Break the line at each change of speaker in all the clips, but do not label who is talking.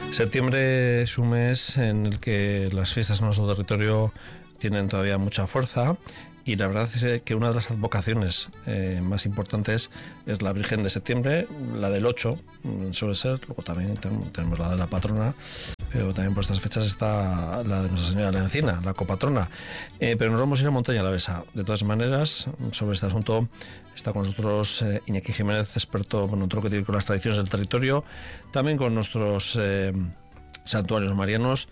Septiembre es un mes en el que las fiestas en nuestro territorio tienen todavía mucha fuerza y la verdad es que una de las advocaciones más importantes es la Virgen de Septiembre, la del 8 suele ser, luego también tenemos la de la patrona, pero también por estas fechas está la de Nuestra Señora de la Encina, la copatrona. Pero nos vamos a ir a Montaña Alavesa. De todas maneras, sobre este asunto está con nosotros Iñaki Jiménez, experto en todo lo que tiene con las tradiciones del territorio, también con nuestros santuarios marianos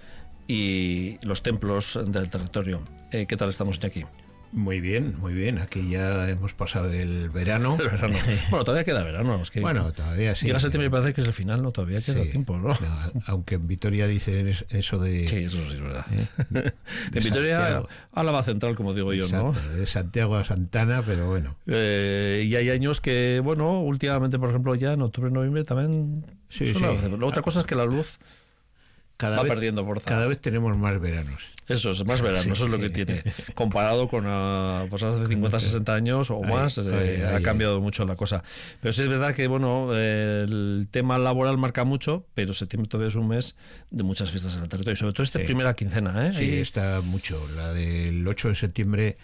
y los templos del territorio. ¿Qué tal estamos, Iñaki?
Muy bien, muy bien. Aquí ya hemos pasado el verano.
El verano. Bueno, todavía queda verano. Es que
bueno, todavía sí.
Llega septiembre y parece que es el final, ¿no? Todavía queda tiempo, ¿no?
Aunque en Vitoria dicen eso de...
Sí, eso sí es verdad. De Vitoria a Álava Central, como digo yo,
exacto,
¿no?
De Santiago a Santana, pero bueno.
Y hay años que, bueno, últimamente, por ejemplo, ya en octubre, noviembre también...
Sí.
La otra cosa es que la luz va perdiendo fuerza.
Cada vez tenemos más veranos.
Eso es, más verano, eso es lo que tiene. Comparado con pues hace 50, 60 años o más, ha cambiado mucho la cosa. Pero sí es verdad que, bueno, el tema laboral marca mucho, pero septiembre todavía es un mes de muchas fiestas en el territorio, sobre todo primera quincena, ¿eh?
Sí, está mucho. La del 8 de septiembre,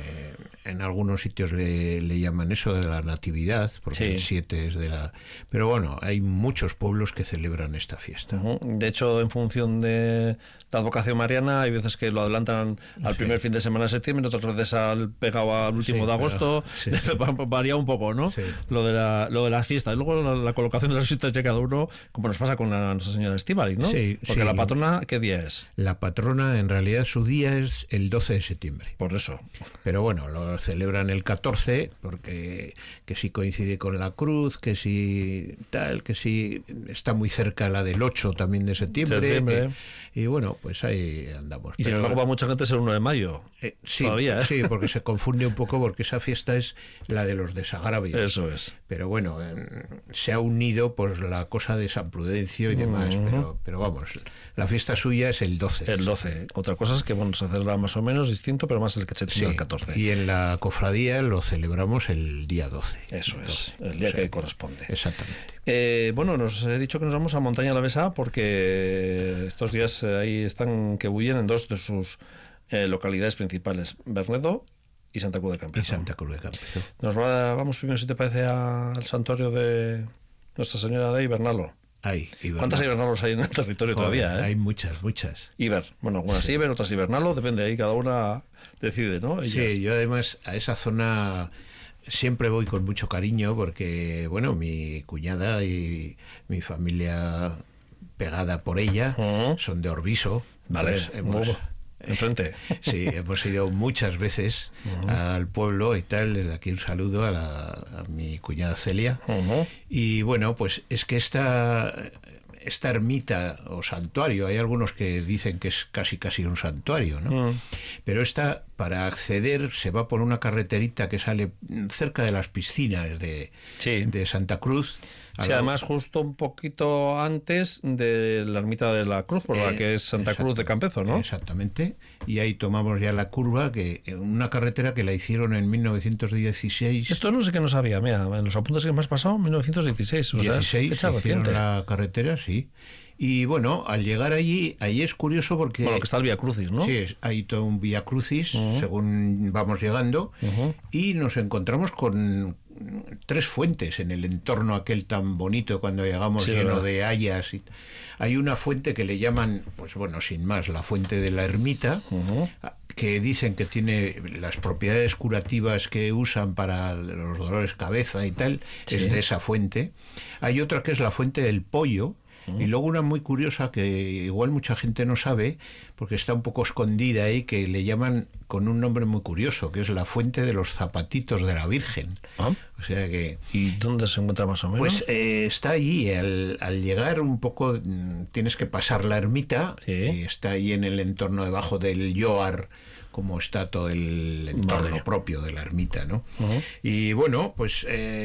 en algunos sitios le llaman eso de la Natividad, porque el 7 es de la... Pero bueno, hay muchos pueblos que celebran esta fiesta.
De hecho, en función de la advocación mariana, hay veces que lo adelantan al primer fin de semana de septiembre, otras veces pegado al último de agosto. Varía un poco, ¿no?
Sí.
Lo de la fiesta. Y luego la colocación de las fiestas de cada uno, como nos pasa con Nuestra Señora Estíbaliz, ¿no?
Sí,
porque la patrona, ¿qué día es?
La patrona, en realidad, su día es el 12 de septiembre.
Por eso.
Pero bueno, lo celebran el 14, porque que si coincide con la cruz, que si tal, que si está muy cerca la del 8 también de septiembre. Y bueno, pues ahí andamos.
Y sin embargo, para mucha gente es el 1 de mayo.
Sí,
todavía, ¿eh?
Sí, porque se confunde un poco, porque esa fiesta es la de los desagravios.
Eso es.
Pero bueno, se ha unido pues la cosa de San Prudencio y demás, pero vamos, la fiesta suya es el 12.
El 12. Otra cosa es que, bueno, se celebra más o menos distinto, pero más el cachetito el 14.
Y en la cofradía lo celebramos el día 12.
Eso es, el día que corresponde.
Exactamente.
Bueno, nos he dicho que nos vamos a Montaña Alavesa porque estos días ahí están que bullen en dos de sus localidades principales, Bernedo y Santa Cruz de Campezo. Vamos primero, si te parece, al santuario de Nuestra Señora de Ibernalo. ¿Cuántas Ibernalos hay en el territorio todavía?
Hay muchas.
Iber, bueno, algunas Iber, otras Ibernalo, depende, ahí cada una decide, ¿no? Ellas.
Sí, yo además a esa zona siempre voy con mucho cariño porque, bueno, mi cuñada y mi familia pegada por ella son de Orbiso.
Vale, enfrente.
Sí, hemos ido muchas veces al pueblo y tal. Desde aquí un saludo a mi cuñada Celia. Y bueno, pues es que esta ermita o santuario, hay algunos que dicen que es casi un santuario, ¿no? Pero esta, para acceder, se va por una carreterita que sale cerca de las piscinas de Santa Cruz.
Sí, además justo un poquito antes de la ermita de la Cruz, por la que es Santa Cruz de Campezo, ¿no?
Exactamente. Y ahí tomamos ya la curva, que una carretera que la hicieron en 1916.
Esto no sé qué no sabía, mira, en los apuntes que me has pasado, 1916.
16 hicieron la carretera, sí. Y bueno, al llegar allí es curioso porque...
Bueno, que está el Vía Crucis, ¿no?
Sí, hay todo un Vía Crucis, según vamos llegando, y nos encontramos con 3 fuentes en el entorno aquel tan bonito cuando llegamos, lleno de hayas. Hay una fuente que le llaman, pues bueno, sin más, la fuente de la ermita, que dicen que tiene las propiedades curativas que usan para los dolores de cabeza y tal, es de esa fuente. Hay otra que es la fuente del Pollo. Y luego una muy curiosa que igual mucha gente no sabe, porque está un poco escondida ahí, que le llaman con un nombre muy curioso, que es la fuente de los zapatitos de la Virgen. O sea que...
¿Y dónde se encuentra más o menos?
Pues está allí, al llegar un poco tienes que pasar la ermita, y está ahí en el entorno debajo del Lloar, como está todo el entorno propio de la ermita, ¿no? Y bueno, pues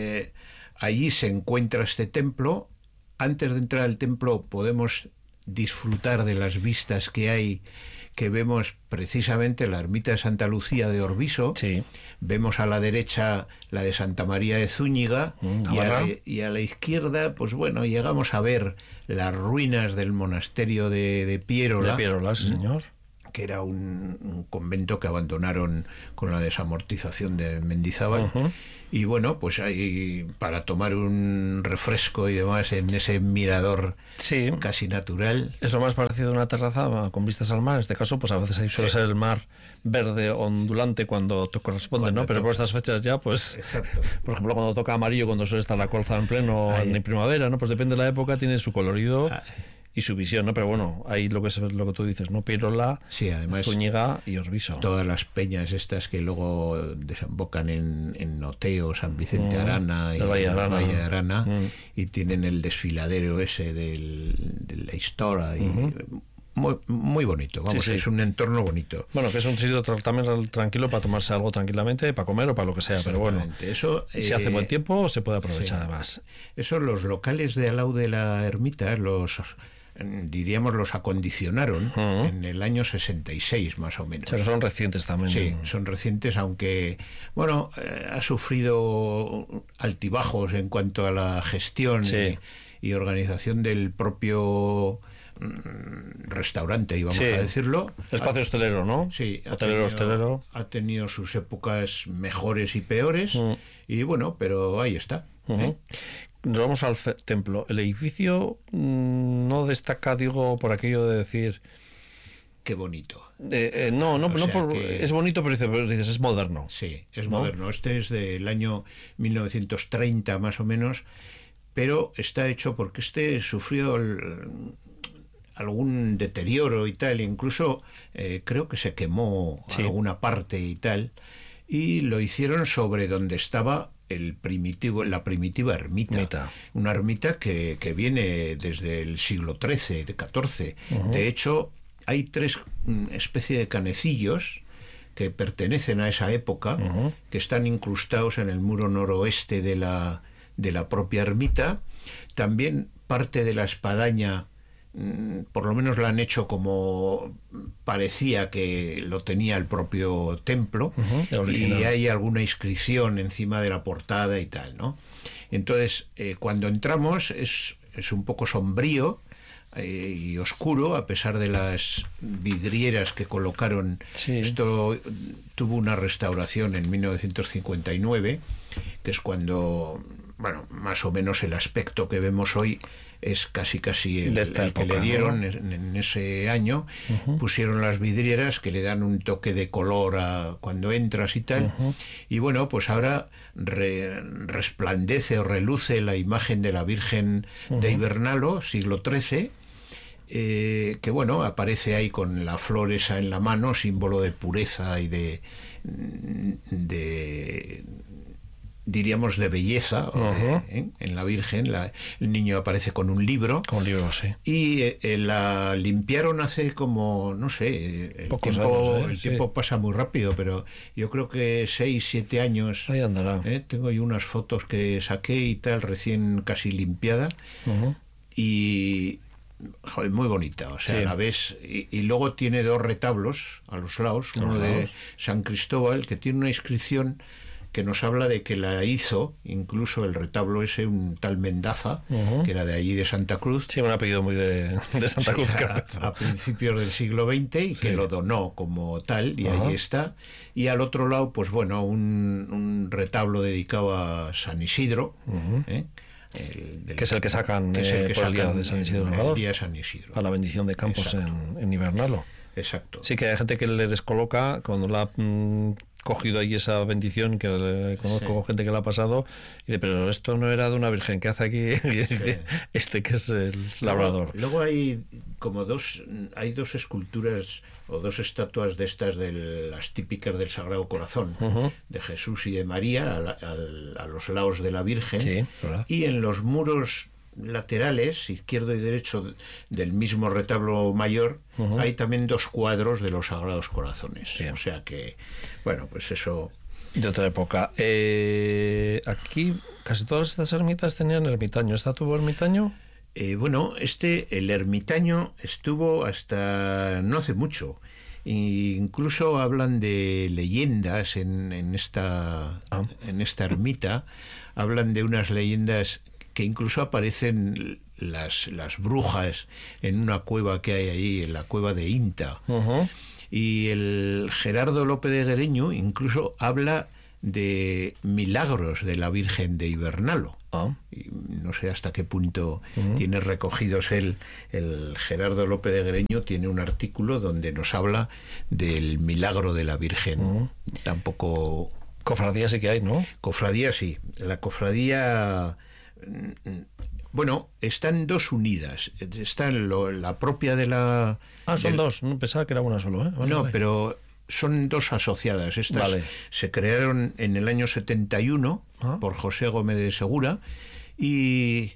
allí se encuentra este templo. Antes de entrar al templo podemos disfrutar de las vistas que hay, que vemos precisamente la ermita de Santa Lucía de Orbiso, vemos a la derecha la de Santa María de Zúñiga, y a la izquierda, pues bueno, llegamos a ver las ruinas del monasterio de Piérola.
De Piérola, sí, señor.
Que era un convento que abandonaron con la desamortización de Mendizábal. Y bueno, pues ahí para tomar un refresco y demás en ese mirador casi natural.
Es lo más parecido a una terraza con vistas al mar. En este caso, pues a veces ahí suele ser el mar verde ondulante cuando te corresponde, ¿no? Pero por estas fechas ya, pues...
Exacto.
Por ejemplo, cuando toca amarillo, cuando suele estar la colza en pleno en primavera, ¿no? Pues depende de la época, tiene su colorido y su visión, ¿no? Pero bueno, ahí lo que tú dices, ¿no? Piérola,
además,
Zúñiga y Orbiso.
Todas las peñas estas que luego desembocan en Oteo, San Vicente Arana y
Valle
de Arana, y tienen el desfiladero ese de la historia y muy, muy bonito, vamos, es un entorno bonito.
Bueno, que es un sitio también tranquilo para tomarse algo tranquilamente, para comer o para lo que sea, pero bueno,
eso,
si hace buen tiempo se puede aprovechar además.
Eso, los locales de al lado de la ermita, los acondicionaron en el año 66 más o menos.
O sea, que son recientes también.
Sí, son recientes, aunque bueno, ha sufrido altibajos en cuanto a la gestión y organización del propio restaurante, vamos a decirlo.
Espacio hostelero, ¿no?
Sí,
hostelero.
Ha tenido sus épocas mejores y peores, y bueno, pero ahí está.
Nos vamos al templo. El edificio no destaca, digo, por aquello de decir...
Qué bonito.
Es bonito, pero dices, es moderno.
Sí, es moderno. Este es del año 1930 más o menos, pero está hecho porque sufrió algún deterioro y tal, incluso creo que se quemó alguna parte y tal, y lo hicieron sobre donde estaba la primitiva ermita. Una ermita que viene desde el siglo XIII, XIV. De hecho, hay 3 especies de canecillos que pertenecen a esa época, que están incrustados en el muro noroeste de la propia ermita. También parte de la espadaña, por lo menos la han hecho como parecía que lo tenía el propio templo, y hay alguna inscripción encima de la portada y tal, ¿no? Entonces, cuando entramos es un poco sombrío y oscuro, a pesar de las vidrieras que colocaron. Esto tuvo una restauración en 1959, que es cuando, bueno, más o menos el aspecto que vemos hoy es casi el que le dieron, ¿no? en ese año. Pusieron las vidrieras que le dan un toque de color a cuando entras y tal. Y bueno, pues ahora resplandece o reluce la imagen de la Virgen de Hibernalo, siglo XIII, que bueno, aparece ahí con la flor esa en la mano, símbolo de pureza y de diríamos de belleza, en la Virgen. El niño aparece con un libro. Y la limpiaron hace como, no sé, el tiempo pasa muy rápido, pero yo creo que 6, 7 años.
Ahí andará.
Tengo ahí unas fotos que saqué y tal, recién casi limpiada. Y joder, muy bonita, o sea, la ves, y luego tiene 2 retablos a los lados, uno de San Cristóbal, que tiene una inscripción que nos habla de que la hizo, incluso el retablo ese, un tal Mendaza, que era de allí de Santa Cruz.
Sí, un apellido muy de Santa Cruz.
A principios del siglo XX, y que lo donó como tal, y ahí está. Y al otro lado, pues bueno, un retablo dedicado a San Isidro,
que es el que sacan por el día de San Isidro
el día de San Isidro.
Para la bendición de campos en Hibernalo.
Exacto.
Sí, que hay gente que le descoloca cuando la cogido ahí esa bendición, que conozco gente que la ha pasado, y dice, pero esto no era de una virgen, ¿qué hace aquí este que es el labrador?
Luego hay como dos esculturas o 2 estatuas de estas, de las típicas del Sagrado Corazón, de Jesús y de María, a los lados de la Virgen, y en los muros laterales, izquierdo y derecho del mismo retablo mayor, hay también 2 cuadros de los Sagrados Corazones. O sea que, bueno, pues eso.
De otra época. Aquí casi todas estas ermitas tenían ermitaño. ¿Esta tuvo ermitaño?
Bueno, el ermitaño estuvo hasta no hace mucho. incluso hablan de leyendas en esta ermita, hablan de unas leyendas que incluso aparecen las brujas en una cueva que hay ahí, en la cueva de Inta. Y el Gerardo López de Guereño incluso habla de milagros de la Virgen de Ibernalo. Y no sé hasta qué punto tiene recogidos el Gerardo López de Guereño, tiene un artículo donde nos habla del milagro de la Virgen. Tampoco...
Cofradía sí que hay, ¿no?
Cofradía sí. La cofradía... Bueno, están dos unidas. Está la propia de la...
Son dos. No pensaba que era una solo, ¿eh?
Vale. Pero son dos asociadas. Estas se crearon en el año 71 por José Gómez de Segura y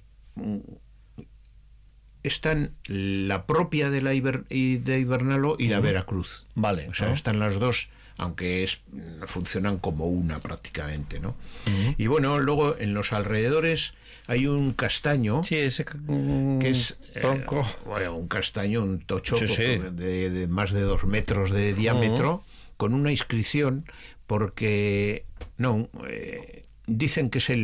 están la propia de de Ibernalo y la Veracruz.
Vale.
O sea, están las dos, aunque funcionan como una prácticamente, ¿no? Y bueno, luego en los alrededores hay un castaño,
que es
tronco, un castaño, un tocho de más de 2 metros de diámetro, con una inscripción, porque dicen que es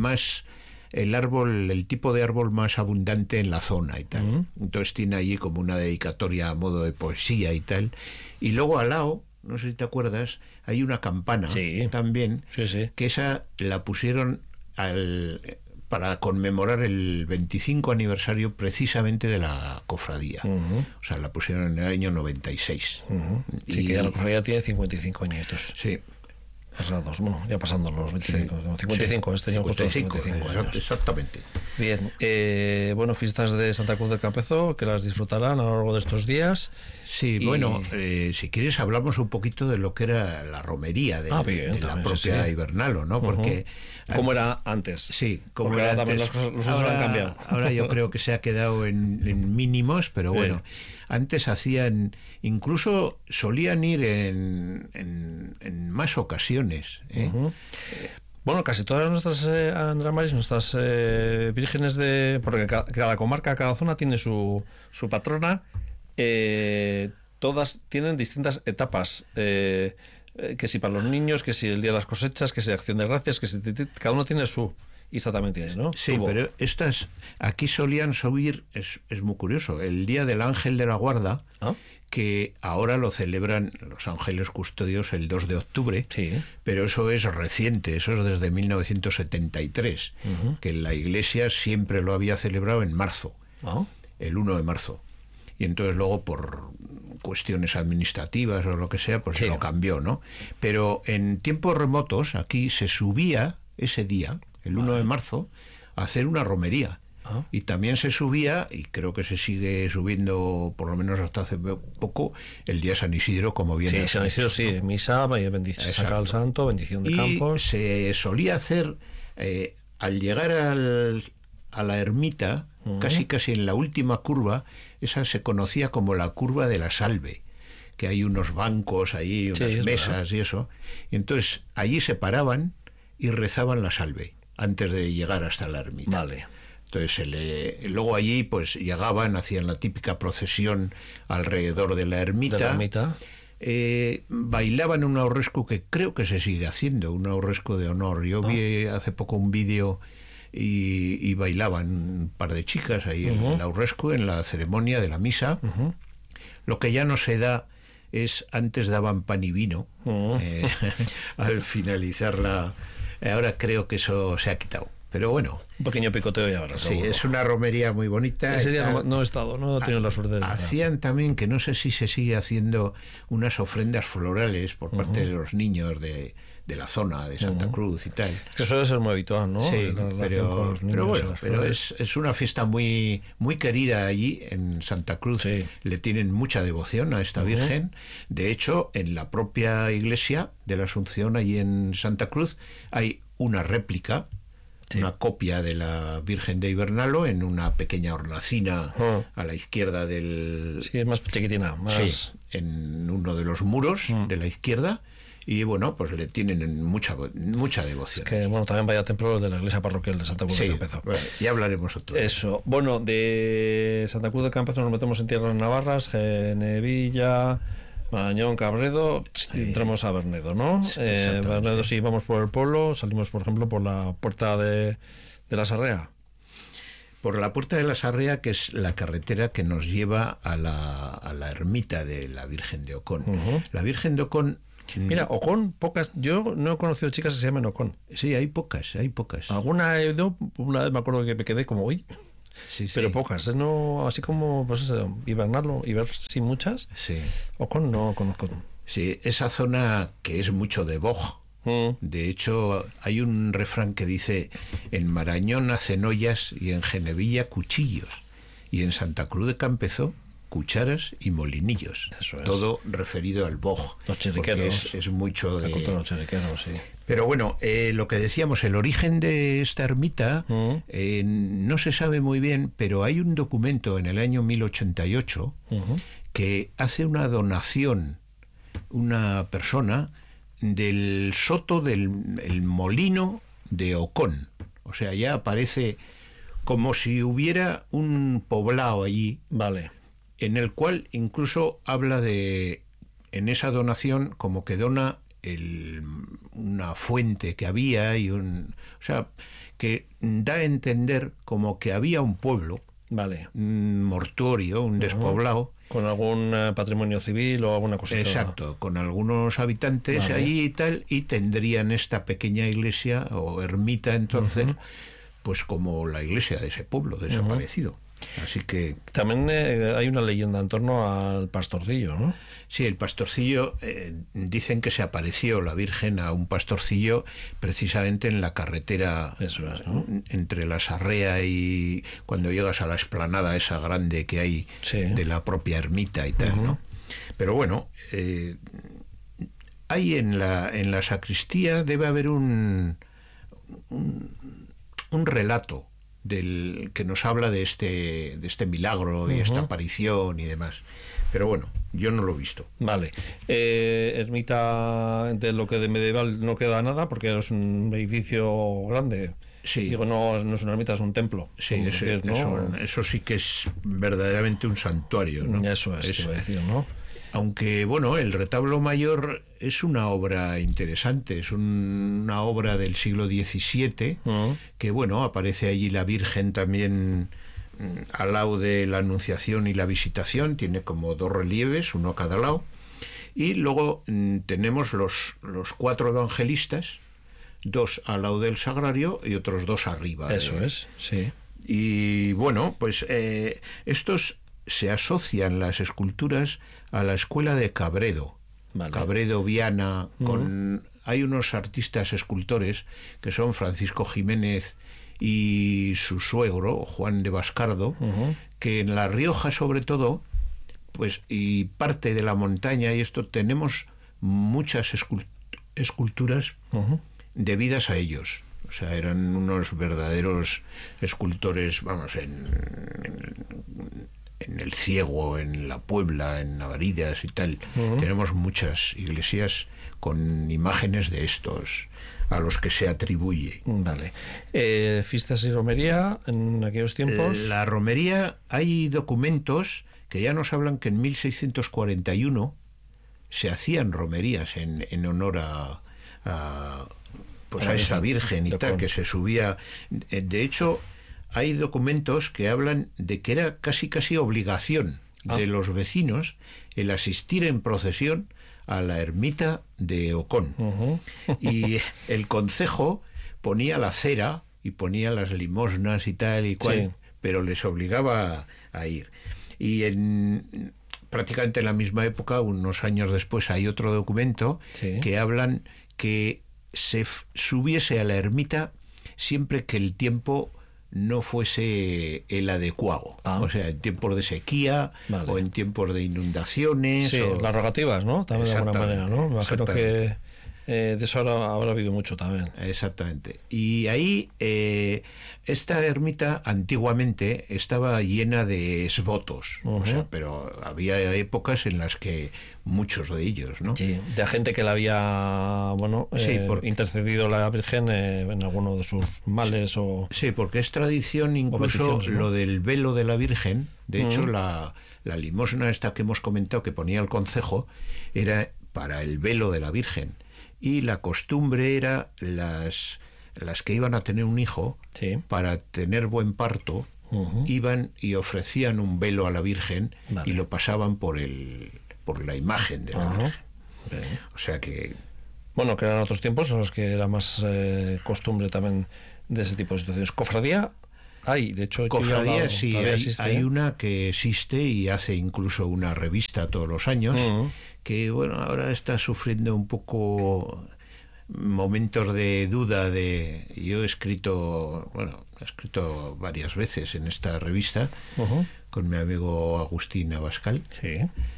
el tipo de árbol más abundante en la zona y tal. Entonces tiene allí como una dedicatoria a modo de poesía y tal. Y luego al lado, no sé si te acuerdas, hay una campana también, que esa la pusieron para conmemorar el 25 aniversario precisamente de la cofradía. O sea, la pusieron en el año 96.
Sí, que ya la cofradía tiene 55 añitos.
Sí.
Pasados, ya pasando los 25, 55, este año justo 55 años.
Exactamente.
Bien, fiestas de Santa Cruz del Campezo, que las disfrutarán a lo largo de estos días.
Sí, si quieres hablamos un poquito de lo que era la romería de la propia Ibernalo, ¿no? Porque...
¿Cómo era antes?
Sí,
como era antes. También los usos han cambiado.
Ahora yo creo que se ha quedado en mínimos, pero bueno, antes hacían, incluso solían ir en más ocasiones.
Bueno, casi todas nuestras Andramaris, nuestras vírgenes porque cada comarca, cada zona tiene su patrona, todas tienen distintas etapas. Que si para los niños, que si el día de las cosechas, que si Acción de Gracias, que si cada uno tiene su, y esta también tiene, ¿no?
Sí, pero estas aquí solían subir, es muy curioso, el día del Ángel de la Guarda, que ahora lo celebran los ángeles custodios el 2 de octubre, pero eso es reciente, eso es desde 1973, que la Iglesia siempre lo había celebrado en marzo, el 1 de marzo. Y entonces luego por cuestiones administrativas o lo que sea, pues se lo cambió, ¿no? Pero en tiempos remotos aquí se subía ese día, el 1 de marzo, a hacer una romería. Y también se subía, y creo que se sigue subiendo por lo menos hasta hace poco, el día San Isidro, como viene.
Sí, San Isidro sí, misa, saca al santo, bendición de campos.
Y se solía hacer, al llegar a la ermita, casi en la última curva, esa se conocía como la curva de la Salve, que hay unos bancos ahí, unas mesas y eso, y entonces allí se paraban y rezaban la Salve antes de llegar hasta la ermita.
Vale.
Entonces luego allí pues llegaban, hacían la típica procesión alrededor de la ermita. Bailaban un aurrescu que creo que se sigue haciendo, un aurrescu de honor. Yo vi hace poco un vídeo y bailaban un par de chicas ahí en el aurrescu, en la ceremonia de la misa. Lo que ya no se da es, antes daban pan y vino al finalizar ahora creo que eso se ha quitado, pero bueno,
un pequeño picoteo y ahora
sí, es una romería muy bonita.
Ese día no he estado, no he tenido la suerte de
hacían también, que no sé si se sigue haciendo, unas ofrendas florales por parte de los niños de la zona de Santa Cruz y tal.
Eso debe ser muy habitual, ¿no?
Sí, pero bueno, pero es una fiesta muy muy querida allí en Santa Cruz. Le tienen mucha devoción a esta Virgen. De hecho, en la propia iglesia de la Asunción, allí en Santa Cruz, hay una réplica, una copia de la Virgen de Ibernalo en una pequeña hornacina a la izquierda del...
Sí, es más chiquitina.
Sí, en uno de los muros de la izquierda. Y bueno, pues le tienen mucha devoción.
Es que bueno, también vaya templo de la iglesia parroquial de Santa Cruz de Campezo.
Bueno, ya hablaremos otro día.
Eso. Bueno, de Santa Cruz de Campezo nos metemos en tierras navarras, Genevilla, Marañón, Cabredo, entramos a Bernedo, ¿no? Bernedo, si vamos por el pueblo, salimos, por ejemplo, por la puerta de la Sarrea.
Por la Puerta de la Sarrea, que es la carretera que nos lleva a la ermita de la Virgen de Ocón. La Virgen de Ocón...
Mira, Ocón, pocas... Yo no he conocido chicas que se llamen Ocón.
Sí, hay pocas.
Alguna he ido, una vez me acuerdo que me quedé como hoy. Sí. Pero pocas, no, así como, pues eso, hibernarlo y ver si muchas.
Sí.
Ocón no conozco.
Sí, esa zona que es mucho de boj. De hecho, hay un refrán que dice: en Marañón hacen ollas y en Genevilla cuchillos, y en Santa Cruz de Campezo cucharas y molinillos.
Eso es.
Todo referido al boj.
Los chirriqueros.
Es mucho de...
Los chirriqueros, sí.
Pero bueno, lo que decíamos, el origen de esta ermita no se sabe muy bien, pero hay un documento en el año 1088 que hace una donación una persona del soto del molino de Ocón. O sea, ya aparece como si hubiera un poblado allí.
Vale.
En el cual incluso habla en esa donación, como que dona una fuente que había o sea, que da a entender como que había un pueblo,
vale,
un mortuorio, un despoblado,
con algún patrimonio civil o alguna cosita.
Exacto, con algunos habitantes allí y tal, y tendrían esta pequeña iglesia o ermita entonces, pues como la iglesia de ese pueblo desaparecido. Así que...
También hay una leyenda en torno al pastorcillo, ¿no?
Sí, el pastorcillo, dicen que se apareció la Virgen a un pastorcillo precisamente en la carretera.
Eso es, ¿no?
Entre la Sarrea y cuando llegas a la explanada esa grande que hay de la propia ermita y tal, ¿no? Pero bueno, hay en la sacristía debe haber un relato del que nos habla de este milagro y esta aparición y demás. Pero bueno, yo no lo he visto.
Vale. Ermita, de lo que de medieval no queda nada, porque es un edificio grande.
Sí.
Digo, no es una ermita, es un templo.
Sí, eso sí que es verdaderamente un santuario, ¿no?
Eso es, te voy a decir, ¿no?
Aunque, bueno, el retablo mayor es una obra interesante, es una obra del siglo XVII, que, bueno, aparece allí la Virgen también al lado de la Anunciación y la Visitación, tiene como dos relieves, uno a cada lado, y luego tenemos los 4 evangelistas, 2 al lado del sagrario y otros 2 arriba.
Eso es, sí.
Y, bueno, pues estos se asocian, las esculturas, a la escuela de Cabredo. Vale. Cabredo, Viana, hay unos artistas escultores que son Francisco Jiménez y su suegro, Juan de Bascardo, que en La Rioja sobre todo, pues, y parte de la montaña y esto, tenemos muchas esculturas debidas a ellos. O sea, eran unos verdaderos escultores, vamos, en el Ciego, en la Puebla, en Navaridas y tal. Tenemos muchas iglesias con imágenes de estos a los que se atribuye.
Vale. ¿Fiestas y romería en aquellos tiempos?
La romería, hay documentos que ya nos hablan que en 1641 se hacían romerías en honor a esta Virgen y tal, que se subía. De hecho, hay documentos que hablan de que era casi obligación de los vecinos el asistir en procesión a la ermita de Ocón. Y el concejo ponía la cera y ponía las limosnas y tal y cual, pero les obligaba a ir. Y prácticamente en la misma época, unos años después, hay otro documento que hablan que se subiese a la ermita siempre que el tiempo no fuese el adecuado, o sea, en tiempos de sequía o en tiempos de inundaciones.
Sí, las rogativas, ¿no? También de alguna manera, ¿no? Me imagino que de eso habrá habido mucho también.
Exactamente. Y ahí, esta ermita antiguamente estaba llena de esvotos, o sea, pero había épocas en las que muchos de ellos, ¿no?
Sí, de gente que le había, intercedido la Virgen en alguno de sus males o...
Sí, porque es tradición incluso, ¿no?, lo del velo de la Virgen. De hecho, la la limosna esta que hemos comentado que ponía el concejo era para el velo de la Virgen, y la costumbre era las que iban a tener un hijo,
sí,
para tener buen parto, iban y ofrecían un velo a la Virgen, vale, y lo pasaban por la imagen de la Virgen.
Bien.
O sea que...
Bueno, que eran otros tiempos en los que era más costumbre también de ese tipo de situaciones. ¿Cofradía? Hay, de hecho...
Cofradía sí, hay una que existe y hace incluso una revista todos los años, que bueno, ahora está sufriendo un poco momentos de duda. Yo he escrito varias veces en esta revista con mi amigo Agustín Abascal.
Sí.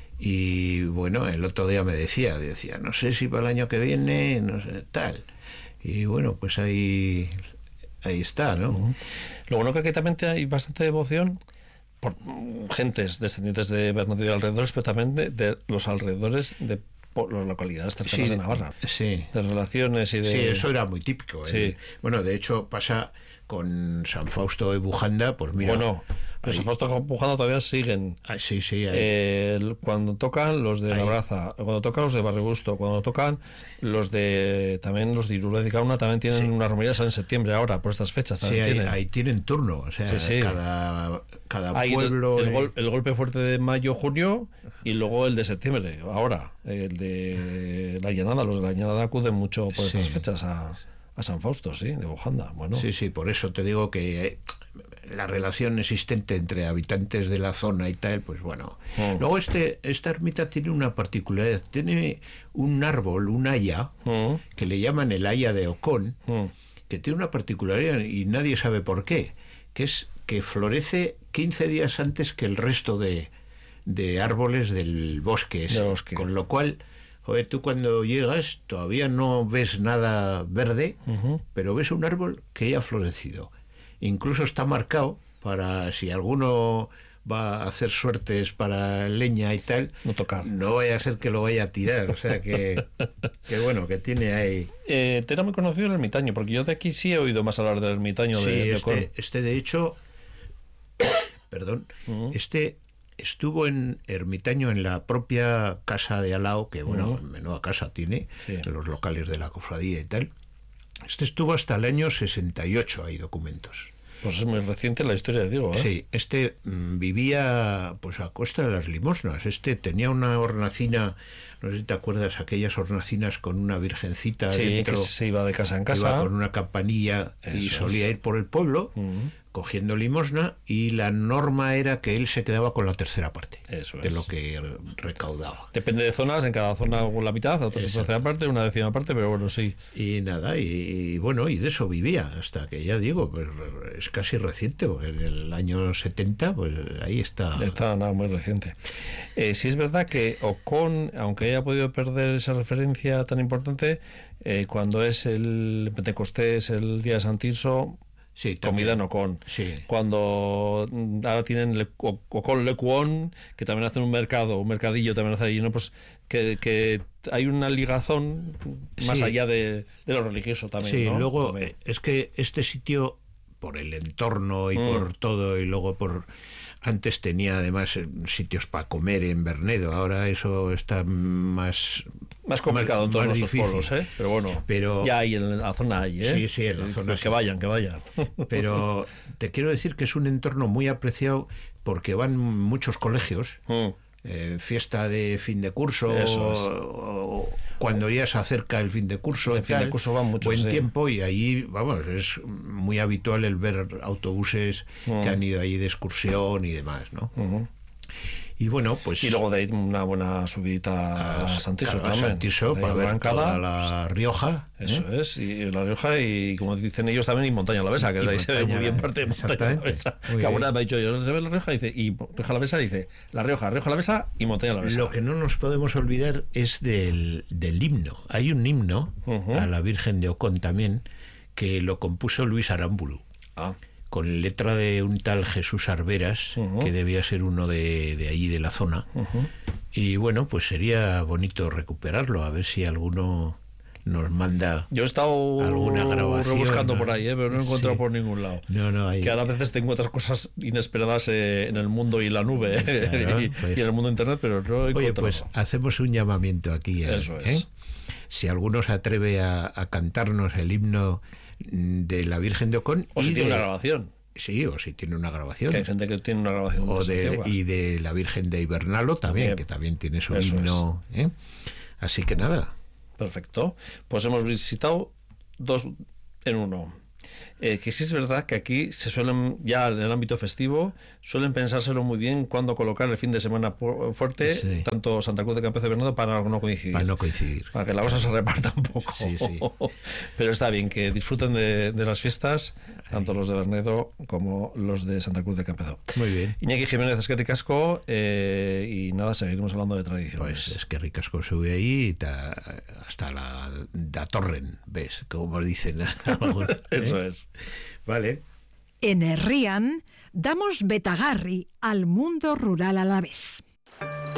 Y bueno, el otro día me decía, no sé si para el año que viene, no sé, tal. Y bueno, pues ahí está, ¿no?
Lo bueno que aquí también hay bastante devoción por gentes descendientes de Bernardo y alrededores, pero también de los alrededores de las localidades cercanas de Navarra.
Sí.
De relaciones y de...
Sí, eso era muy típico.
Sí.
Bueno, de hecho pasa con San Fausto de Bujanda, pues mira...
Bueno, los San Fausto de Bujanda todavía siguen.
Sí.
Cuando tocan los de La Braza, cuando tocan los de Barrebusto, cuando tocan también los de Irula de Cauna, también tienen una romería en septiembre ahora, por estas fechas también.
Sí, ahí tienen turno, o sea, cada pueblo...
El golpe fuerte de mayo, junio, y luego el de septiembre, ahora, el de la Llanada. Los de la Llanada acuden mucho por estas fechas a San Fausto, sí, de Bujanda. Bueno.
Sí, por eso te digo que la relación existente entre habitantes de la zona y tal, pues bueno. Luego esta ermita tiene una particularidad, tiene un árbol, un haya, que le llaman el haya de Ocón, que tiene una particularidad y nadie sabe por qué, que es que florece 15 días antes que el resto de árboles del bosque, con lo cual... Joder, tú cuando llegas todavía no ves nada verde, pero ves un árbol que ya ha florecido. Incluso está marcado para si alguno va a hacer suertes para leña y tal,
no tocar.
No vaya a ser que lo vaya a tirar. O sea que bueno, que tiene ahí...
Te era muy conocido el ermitaño, porque yo de aquí sí he oído más hablar del ermitaño.
Sí, de hecho, perdón, estuvo en ermitaño en la propia casa de Alao, que bueno, menuda casa tiene, en los locales de la cofradía y tal. Estuvo hasta el año 68, hay documentos.
Pues es muy reciente la historia, digo, ¿eh?
Sí, vivía pues a costa de las limosnas. Tenía una hornacina, no sé si te acuerdas, aquellas hornacinas con una virgencita dentro,
que se iba de casa en casa.
Iba con una campanilla y solía ir por el pueblo cogiendo limosna, y la norma era que él se quedaba con la tercera parte de lo que recaudaba.
Depende de zonas, en cada zona la mitad, otras la tercera parte, una décima parte, pero bueno, sí.
Y nada, y bueno, y de eso vivía, hasta que ya digo, pues es casi reciente, porque en el año 70, pues ahí está.
Está nada muy reciente. Sí es verdad que Ocón, aunque haya podido perder esa referencia tan importante, cuando es el Pentecostés, el día de San Tirso, comida en Ocón.
Sí.
Cuando ahora tienen Ocón Lecuón, que también hacen un mercadillo también hace allí, ¿no? Pues que hay una ligazón más allá de lo religioso también.
Sí,
¿no?
luego
También.
Es que este sitio, por el entorno y por todo, y luego antes tenía además sitios para comer en Bernedo, ahora eso está más
complicado en todos nuestros
difícil.
pueblos, ¿eh? Pero bueno, ya hay en la zona hay, ¿eh?
Sí, en la zona
que vayan.
Pero te quiero decir que es un entorno muy apreciado porque van muchos colegios, fiesta de fin de curso, o cuando ya se acerca el fin de curso,
fin de curso van muchos,
buen tiempo, y ahí, vamos, es muy habitual el ver autobuses que han ido ahí de excursión y demás, ¿no? Y bueno, pues...
Y luego de ahí una buena subidita a San Tirso también.
A San Tirso, para ver toda la Rioja.
Eso es, y la Rioja, y como dicen ellos también, y Montaña Alavesa, que ahí se ve muy bien parte de Montaña Alavesa. Que alguna vez me ha dicho yo, se ve la Rioja, y Rioja Alavesa, dice La Rioja Alavesa y Montaña Alavesa.
Lo que no nos podemos olvidar es del himno. Hay un himno a la Virgen de Ocón también, que lo compuso Luis Aramburu. Con letra de un tal Jesús Arberas, que debía ser uno de allí de la zona. Y bueno, pues sería bonito recuperarlo, a ver si alguno nos manda.
Yo he estado
alguna grabación,
rebuscando
¿no?
por ahí, pero no he encontrado
Sí.
por ningún lado.
No, hay.
Que ahora a veces tengo otras cosas inesperadas en el mundo y la nube
Claro,
y
pues.
en el mundo internet, pero no he
Oye,
encontrado.
pues hacemos un llamamiento aquí.
Eso es.
Si alguno se atreve a cantarnos el himno de la Virgen de Ocón.
O si tiene una grabación.
Sí, o si tiene una grabación.
Que hay gente que tiene una grabación.
Y de la Virgen de Ibernalo también, que también tiene su himno. Así que nada.
Perfecto. Pues hemos visitado 2 en 1. Que sí es verdad que aquí se suelen, ya en el ámbito festivo, suelen pensárselo muy bien cuándo colocar el fin de semana fuerte,
Sí.
tanto Santa Cruz de Campezo y Bernardo, para no coincidir.
Para no coincidir.
Para que la cosa se reparta un poco.
Sí.
Pero está bien, que disfruten de las fiestas, tanto los de Bernedo como los de Santa Cruz de Campezo.
Muy bien.
Iñaki Jiménez, es que ricasco, y nada, seguiremos hablando de tradiciones.
Pues es que ricasco sube ahí hasta la Torren, ¿ves? Como dicen.
Eso es.
Vale.
En Herrian damos Betagarri al mundo rural alavés.